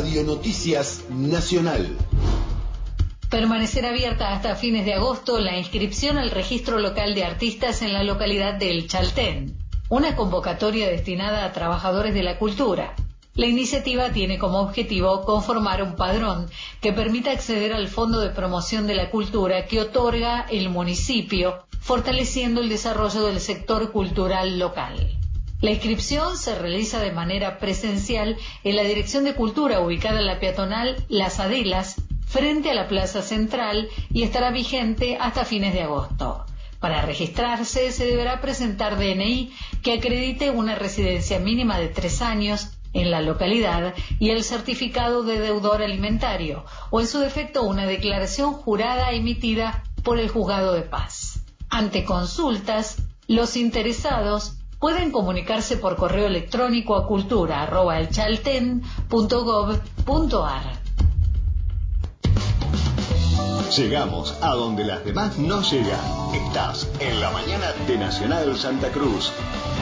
Radio Noticias Nacional. Permanecerá abierta hasta fines de agosto la inscripción al registro local de artistas en la localidad de El Chaltén, una convocatoria destinada a trabajadores de la cultura. La iniciativa tiene como objetivo conformar un padrón que permita acceder al Fondo de Promoción de la Cultura que otorga el municipio, fortaleciendo el desarrollo del sector cultural local. La inscripción se realiza de manera presencial en la Dirección de Cultura ubicada en la peatonal Las Adelas, frente a la Plaza Central, y estará vigente hasta fines de agosto. Para registrarse se deberá presentar DNI que acredite una residencia mínima de 3 años en la localidad y el certificado de deudor alimentario, o en su defecto una declaración jurada emitida por el Juzgado de Paz. Ante consultas, los interesados pueden comunicarse por correo electrónico a cultura@elchalten.gov.ar. Llegamos a donde las demás no llegan. Estás en la mañana de Nacional Santa Cruz.